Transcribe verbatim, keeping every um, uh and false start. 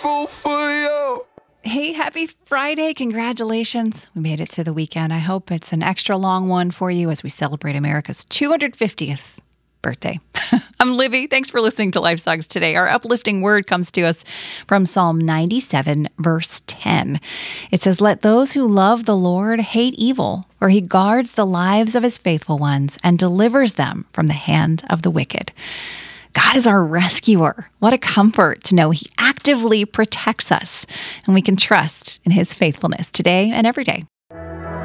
grateful for you. Hey, happy Friday. Congratulations. We made it to the weekend. I hope it's an extra long one for you as we celebrate America's two hundred fiftieth birthday. I'm Libby. Thanks for listening to Life Songs today. Our uplifting word comes to us from Psalm ninety-seven, verse ten. It says, "Let those who love the Lord hate evil, for he guards the lives of his faithful ones and delivers them from the hand of the wicked." God is our rescuer. What a comfort to know he actively protects us, and we can trust in his faithfulness today and every day.